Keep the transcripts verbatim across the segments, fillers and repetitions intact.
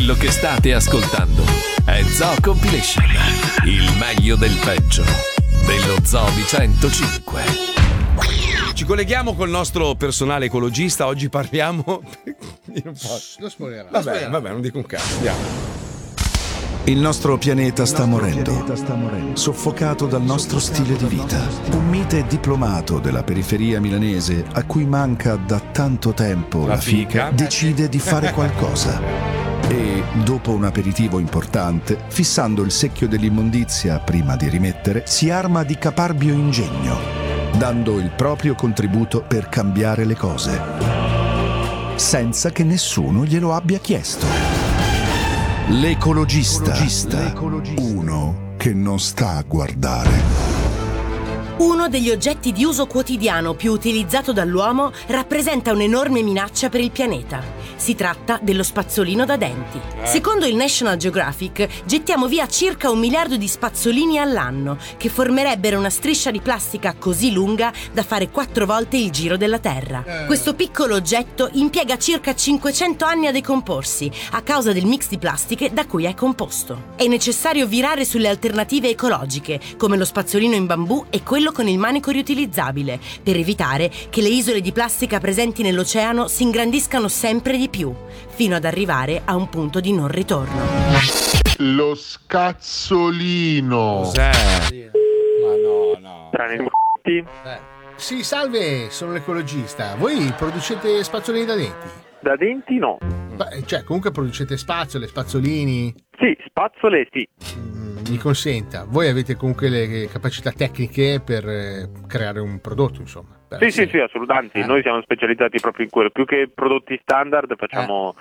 Quello che state ascoltando è Zoo Compilation, il meglio del peggio dello Zoo di centocinque. Ci colleghiamo col nostro personale ecologista. Oggi parliamo. Io non posso. Lo spoilerò. Vabbè, vabbè, non dico un cazzo. Andiamo. Il nostro pianeta sta morendo, soffocato dal nostro stile di vita. Un mite diplomato della periferia milanese, a cui manca da tanto tempo la fica, decide di fare qualcosa. E, dopo un aperitivo importante, fissando il secchio dell'immondizia prima di rimettere, si arma di caparbio ingegno, dando il proprio contributo per cambiare le cose, senza che nessuno glielo abbia chiesto. L'ecologista. L'ecologista. Uno che non sta a guardare. Uno degli oggetti di uso quotidiano più utilizzato dall'uomo rappresenta un'enorme minaccia per il pianeta. Si tratta dello spazzolino da denti. Secondo il National Geographic, gettiamo via circa un miliardo di spazzolini all'anno, che formerebbero una striscia di plastica così lunga da fare quattro volte il giro della Terra. Questo piccolo oggetto impiega circa cinquecento anni a decomporsi, a causa del mix di plastiche da cui è composto. È necessario virare sulle alternative ecologiche, come lo spazzolino in bambù e quello con il manico riutilizzabile, per evitare che le isole di plastica presenti nell'oceano si ingrandiscano sempre di più, fino ad arrivare a un punto di non ritorno. Lo scazzolino. Cos'è? Ma no, no. Eh. Sì, salve, sono l'ecologista. Voi producete spazzolini da denti? Da denti no. Beh, cioè, comunque producete spazzole, spazzolini? Sì, spazzole sì. Mm, mi consenta, voi avete comunque le capacità tecniche per eh, creare un prodotto, insomma. Sì, sì, sì, assolutamente. Eh. Noi siamo specializzati proprio in quello. Più che prodotti standard facciamo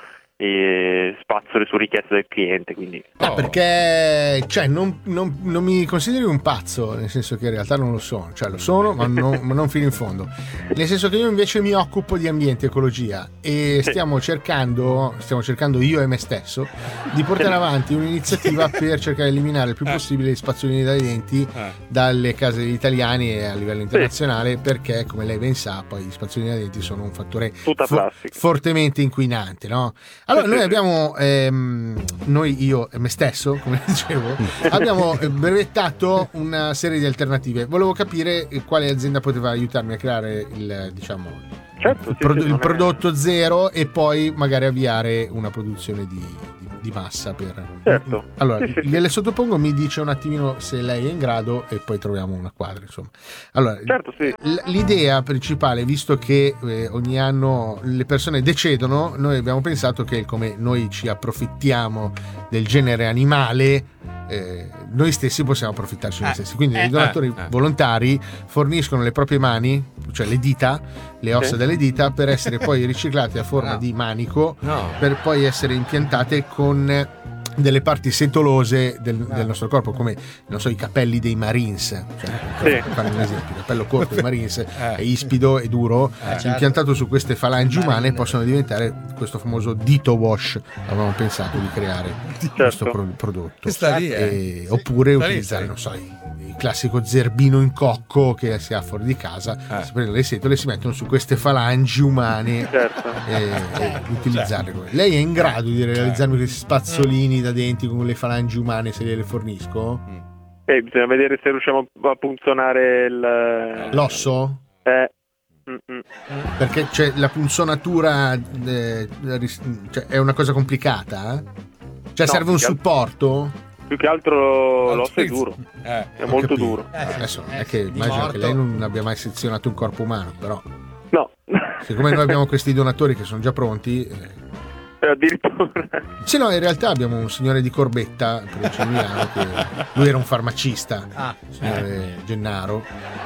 eh. spazzole su richiesta del cliente, quindi... Ah, perché cioè non, non, non mi consideri un pazzo, nel senso che in realtà non lo sono, cioè lo sono ma non, ma non fino in fondo, nel senso che io invece mi occupo di ambiente e ecologia e stiamo cercando stiamo cercando io e me stesso di portare avanti un'iniziativa per cercare di eliminare il più possibile gli spazzolini dai denti dalle case degli italiani e a livello internazionale, perché come lei ben sa poi gli spazzolini dai denti sono un fattore fo- fortemente inquinante, no? Allora noi abbiamo ehm, noi io e me stesso, come dicevo, abbiamo brevettato una serie di alternative. Volevo capire quale azienda poteva aiutarmi a creare il, diciamo, certo, il, sì, pro- sì, il è... prodotto zero e poi magari avviare una produzione di, di, di massa per... Certo. Allora, sì, sì, gliele sottopongo, mi dice un attimino se lei è in grado e poi troviamo una quadra, insomma. Allora, certo, sì. l- l'idea principale, visto che eh, ogni anno le persone decedono, noi abbiamo pensato che come noi ci approfittiamo del genere animale, eh, noi stessi possiamo approfittarci noi Eh, stessi. Quindi eh, i donatori eh, eh. volontari forniscono le proprie mani, cioè le dita, le ossa Sì. delle dita, per essere poi riciclate a forma No. di manico, No. per poi essere impiantate con delle parti setolose del, del nostro corpo, come non so i capelli dei Marines, cioè, per Sì. fare un esempio, il capello corto dei Marines Eh. è ispido e duro, certo. impiantato su queste falangi umane possono diventare questo famoso dito wash. Avevamo pensato di creare questo pro- prodotto. Che sta lì, eh. E- oppure Sta lì, utilizzare, sta non lì. so, il, il classico zerbino in cocco che si ha fuori di casa, Eh. si prendono le setole e si mettono su queste falangi umane Certo. e, e utilizzarle. Lei è in grado di realizzarmi questi spazzolini da denti con le falangi umane se gliele fornisco? Eh, bisogna vedere se riusciamo a punzonare il... L'osso? Eh. Mm-mm. Perché c'è la punzonatura eh, ris- cioè, è una cosa complicata? eh? Cioè No, serve un più che al- supporto? Più che altro l'osso è duro, Eh. è Ho molto capito. duro. Adesso è che immagino che lei non abbia mai sezionato un corpo umano, però No. siccome noi abbiamo questi donatori che sono già pronti, eh, Addirittura. sì, no, in realtà abbiamo un signore di Corbetta, provincia di Milano, che lui era un farmacista, Ah. il signore Gennaro,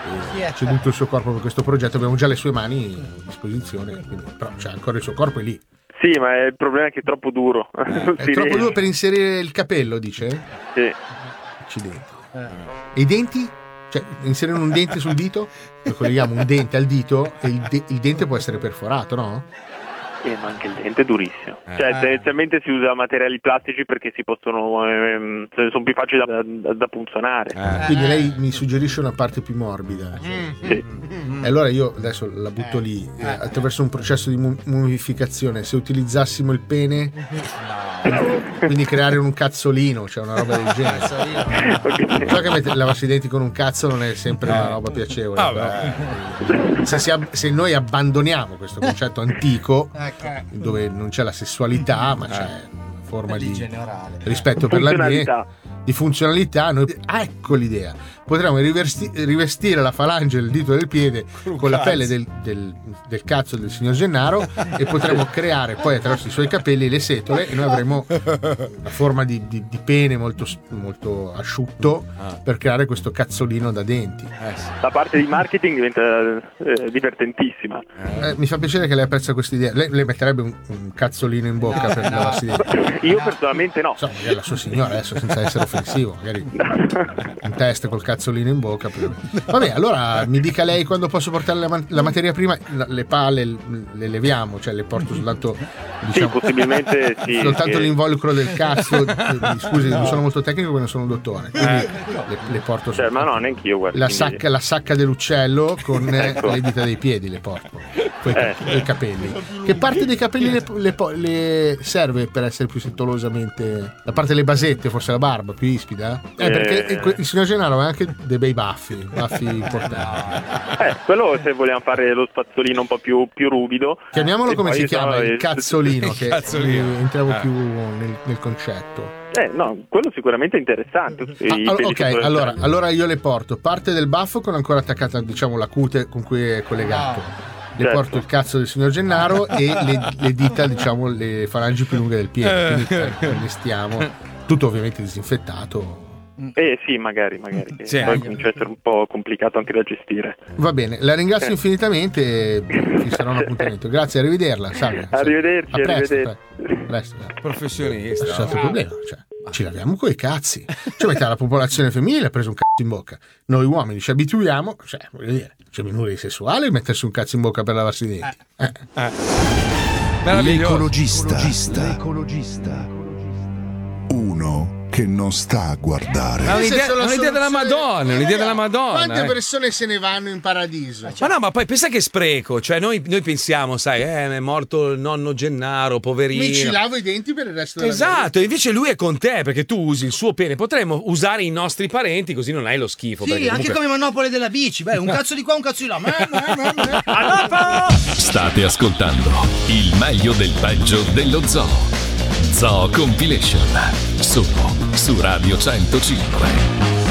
e ha ceduto il suo corpo per questo progetto. Abbiamo già le sue mani a disposizione, quindi, però c'è ancora il suo corpo è lì. Sì, ma è il problema è che è troppo duro. È troppo duro per inserire il capello, dice? Sì. Accidenti. E i denti? Cioè, inserire un dente sul dito? Noi colleghiamo un dente al dito e il, de- il dente può essere perforato, no? Eh, ma anche il dente è durissimo. Eh. Cioè, tendenzialmente si usa materiali plastici perché si possono ehm, sono più facili da, da, da punzonare. Eh. Quindi lei mi suggerisce una parte più morbida. Sì. E allora io adesso la butto lì, eh, attraverso un processo di mu- mummificazione. Se utilizzassimo il pene, quindi creare un cazzolino, cioè una roba del genere. Okay. So che met- lavarsi i denti con un cazzo non è sempre una roba piacevole. Ah, però, se, si ab- se noi abbandoniamo questo concetto antico, dove non c'è la sessualità, ma c'è una forma di generale. rispetto per l'ambiente, di funzionalità, noi, ah, ecco l'idea, potremmo riversti- rivestire la falange del dito del piede con, con la pelle del, del, del cazzo del signor Gennaro e potremmo creare poi attraverso i suoi capelli le setole e noi avremo una forma di, di, di pene molto, molto asciutto ah. per creare questo cazzolino da denti. Eh, sì. La parte di marketing diventa eh, divertentissima. Eh, mi fa piacere che lei apprezza questa idea. Lei, lei metterebbe un, un cazzolino in bocca no, per no. lavarsi i denti? Io personalmente no. So, magari la sua signora adesso, senza essere offensivo, magari un test col cazzolino in bocca. Vabbè, allora mi dica lei quando posso portare la, ma- la materia prima. Le palle le leviamo, cioè le porto soltanto, diciamo, sì, possibilmente sì, soltanto che... l'involucro del cazzo. Scusi, non sono molto tecnico perché non sono un dottore, quindi eh. le, le porto cioè, ma no, neanche io, guarda, la, quindi... sacca, la sacca dell'uccello con ecco. le dita dei piedi le porto, poi eh. i capelli. Che parte dei capelli le, le, le serve per essere più settolosamente? La parte delle basette, forse la barba più ispida? Eh, perché eh. il signor Gennaro ha anche dei bei baffi, baffi importanti. Eh, quello se vogliamo fare lo spazzolino un po' più, più ruvido. Chiamiamolo come si chiama? Il cazzolino, il che cazzolino. entriamo eh. più nel, nel concetto. Eh, no, quello sicuramente è interessante. Ah, ok, allora, allora io le porto parte del baffo con ancora attaccata, diciamo, la cute con cui è collegato. Le certo. porto il cazzo del signor Gennaro e le, le dita, diciamo, le falangi più lunghe del piede. Quindi allestiamo. Tutto ovviamente disinfettato. Eh sì, magari, magari. Sì, poi comincia a essere un po' complicato anche da gestire. Va bene, la ringrazio eh. infinitamente e ci sarà un appuntamento. Grazie, arrivederla. Salve. Arrivederci, a presto, arrivederci. Presto, presto. Professionista. Non c'è altro problema, cioè, ci laviamo coi cazzi. Cioè, metà la popolazione femminile ha preso un cazzo in bocca. Noi uomini ci abituiamo, cioè, voglio dire, c'è minore di sessuale mettersi un cazzo in bocca per lavarsi i denti. Eh. Eh. L'ecologista. L'ecologista. Uno che non sta a guardare. Ma un'idea, un'idea della Madonna, un'idea della Madonna. Quante eh. persone se ne vanno in paradiso? Ma no, ma poi pensa che spreco. Cioè, noi, noi pensiamo, sai, eh, è morto il nonno Gennaro, poverino. Mi ci lavo i denti per il resto della vita. Esatto, e invece lui è con te perché tu usi il suo pene. Potremmo usare i nostri parenti, così non hai lo schifo. Sì, anche comunque... come Monopoli della bici. Beh, un cazzo di qua, un cazzo di là. State ascoltando il meglio del peggio dello zoo. Zoo Compilation. Solo su Radio centocinque.